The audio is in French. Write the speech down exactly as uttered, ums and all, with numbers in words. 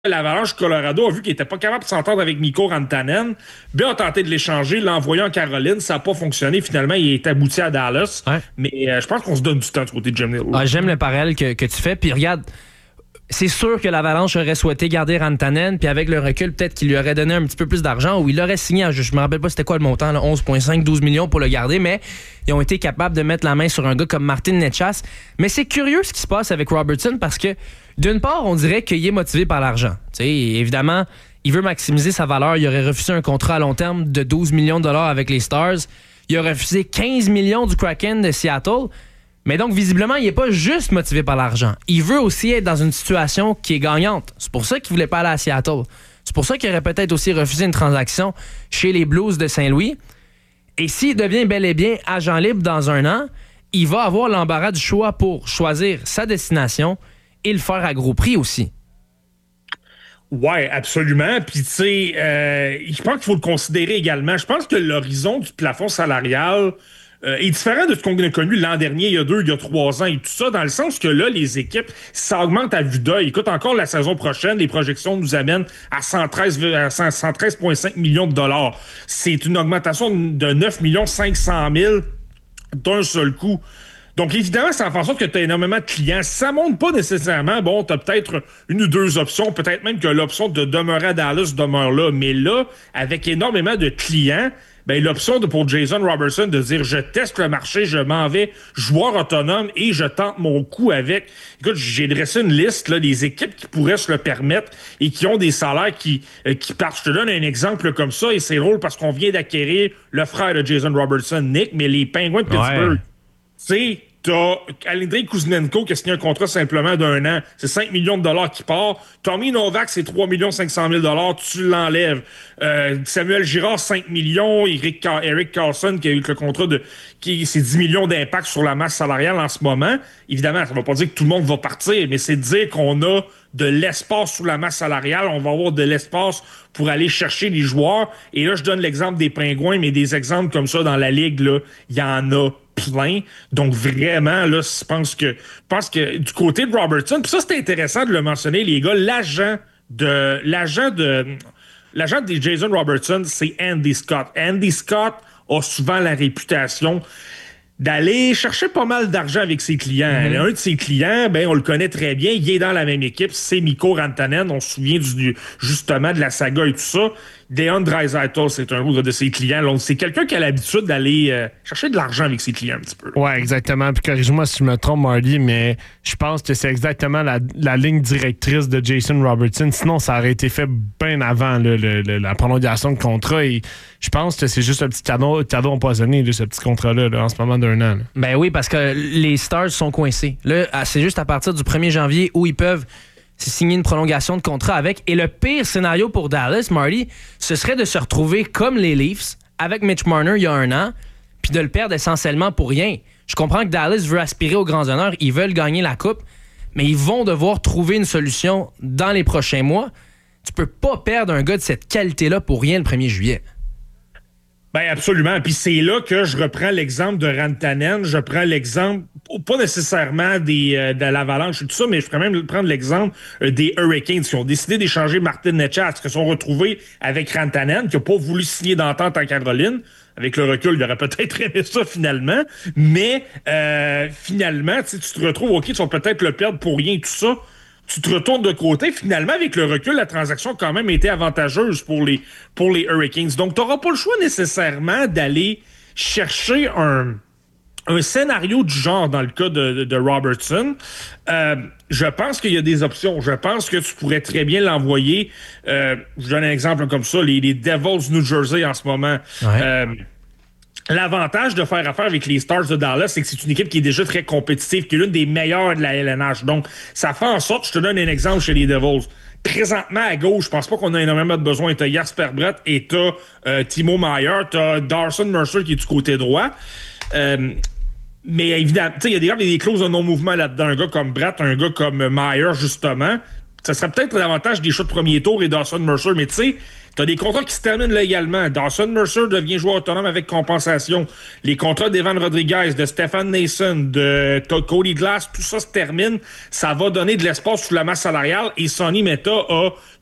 l'Avalanche Colorado a vu qu'il n'était pas capable de s'entendre avec Mikko Rantanen. Ben a tenté de l'échanger, l'a envoyé en Caroline. Ça n'a pas fonctionné. Finalement, il est abouti à Dallas. Ouais. Mais euh, je pense qu'on se donne du temps du côté de Jim Neal. Ah, j'aime le parallèle que, que tu fais. Puis regarde, c'est sûr que l'Avalanche aurait souhaité garder Rantanen. Puis avec le recul, peut-être qu'il lui aurait donné un petit peu plus d'argent ou il aurait signé, je ne me rappelle pas c'était quoi le montant, là, onze virgule cinq, douze millions pour le garder. Mais ils ont été capables de mettre la main sur un gars comme Martin Necas. Mais c'est curieux ce qui se passe avec Robertson parce que d'une part, on dirait qu'il est motivé par l'argent. T'sais, évidemment, il veut maximiser sa valeur. Il aurait refusé un contrat à long terme de douze millions de dollars avec les Stars. Il a refusé quinze millions du Kraken de Seattle. Mais donc, visiblement, il n'est pas juste motivé par l'argent. Il veut aussi être dans une situation qui est gagnante. C'est pour ça qu'il ne voulait pas aller à Seattle. C'est pour ça qu'il aurait peut-être aussi refusé une transaction chez les Blues de Saint-Louis. Et s'il devient bel et bien agent libre dans un an, il va avoir l'embarras du choix pour choisir sa destination et le faire à gros prix aussi. Ouais, absolument. Puis, tu sais, euh, je pense qu'il faut le considérer également. Je pense que l'horizon du plafond salarial euh, est différent de ce qu'on a connu l'an dernier, il y a deux, il y a trois ans et tout ça, dans le sens que là, les équipes, ça augmente à vue d'œil. Écoute, encore la saison prochaine, les projections nous amènent à cent treize virgule cinq millions de dollars. C'est une augmentation de neuf millions cinq cent mille d'un seul coup. Donc, évidemment, ça fait en sorte que tu as énormément de clients. Ça monte pas nécessairement. Bon, tu as peut-être une ou deux options, peut-être même que l'option de demeurer à Dallas demeure là. Mais là, avec énormément de clients, ben l'option de, pour Jason Robertson de dire « je teste le marché, je m'en vais joueur autonome et je tente mon coup avec ». Écoute, j'ai dressé une liste là, des équipes qui pourraient se le permettre et qui ont des salaires qui, euh, qui partent. Je te donne un exemple comme ça et c'est drôle parce qu'on vient d'acquérir le frère de Jason Robertson, Nick, mais les Penguins de Pittsburgh. Ouais. Tu sais, t'as Andrei Kuzmenko qui a signé un contrat simplement d'un an. C'est cinq millions de dollars qui part. Tommy Novak, c'est trois millions cinq cent mille dollars. Tu l'enlèves. Euh, Samuel Girard, cinq millions. Eric, Car- Eric Carlson, qui a eu le contrat de... qui c'est dix millions d'impact sur la masse salariale en ce moment. Évidemment, ça ne veut pas dire que tout le monde va partir, mais c'est dire qu'on a de l'espace sous la masse salariale. On va avoir de l'espace pour aller chercher les joueurs. Et là, je donne l'exemple des Pingouins, mais des exemples comme ça dans la Ligue, là, il y en a plein. Donc, vraiment, là, je pense que, je pense que du côté de Robertson, puis ça, c'est intéressant de le mentionner, les gars, l'agent de, l'agent de, l'agent de Jason Robertson, c'est Andy Scott. Andy Scott a souvent la réputation d'aller chercher pas mal d'argent avec ses clients. Mm-hmm. Un de ses clients, ben on le connaît très bien, il est dans la même équipe, c'est Mikko Rantanen. On se souvient du, justement de la saga et tout ça. Leon Draisaitl, c'est un autre de ses clients. Donc, c'est quelqu'un qui a l'habitude d'aller euh, chercher de l'argent avec ses clients un petit peu. Ouais, exactement. Puis corrige-moi si je me trompe, Marty, mais je pense que c'est exactement la, la ligne directrice de Jason Robertson. Sinon, ça aurait été fait bien avant là, le, le, la prolongation de contrat. Et je pense que c'est juste un petit cadeau, cadeau empoisonné, là, ce petit contrat-là, là, en ce moment d'un an. Là. Ben oui, parce que les Stars sont coincés. Là, c'est juste à partir du premier janvier où ils peuvent signer une prolongation de contrat avec. Et le pire scénario pour Dallas, Marty, ce serait de se retrouver comme les Leafs avec Mitch Marner il y a un an, puis de le perdre essentiellement pour rien. Je comprends que Dallas veut aspirer aux grands honneurs, ils veulent gagner la Coupe, mais ils vont devoir trouver une solution dans les prochains mois. Tu peux pas perdre un gars de cette qualité-là pour rien le premier juillet. Ben absolument. Puis c'est là que je reprends l'exemple de Rantanen. Je prends l'exemple, pas nécessairement des, euh, de l'Avalanche et tout ça, mais je pourrais même prendre l'exemple euh, des Hurricanes qui ont décidé d'échanger Martin Necas, qui se sont retrouvés avec Rantanen, qui n'a pas voulu signer d'entente en Caroline. Avec le recul, il aurait peut-être aimé ça finalement. Mais euh, finalement, tu te retrouves, OK, tu vas peut-être le perdre pour rien, tout ça. Tu te retournes de côté. Finalement, avec le recul, la transaction a quand même été avantageuse pour les, pour les Hurricanes. Donc, tu n'auras pas le choix nécessairement d'aller chercher un, un scénario du genre dans le cas de, de, de Robertson. Euh, je pense qu'il y a des options. Je pense que tu pourrais très bien l'envoyer. Euh, je donne un exemple comme ça. Les, les Devils New Jersey en ce moment. Ouais. Euh, L'avantage de faire affaire avec les Stars de Dallas, c'est que c'est une équipe qui est déjà très compétitive, qui est l'une des meilleures de la L N H. Donc, ça fait en sorte, je te donne un exemple chez les Devils. Présentement, à gauche, je pense pas qu'on a énormément de besoin. T'as Jasper Bratt et t'as euh, Timo Meier. T'as Darson Mercer qui est du côté droit. Euh, mais évidemment, tu sais, il y a des, des clauses de non-mouvement là-dedans. Un gars comme Bratt, un gars comme Meier, justement, ça serait peut-être davantage des choix de premier tour et Dawson Mercer, mais tu sais, t'as des contrats qui se terminent là également. Dawson Mercer devient joueur autonome avec compensation. Les contrats d'Evan Rodriguez, de Stefan Nason, de Cody Glass, tout ça se termine. Ça va donner de l'espace sous la masse salariale et Sonny Mehta a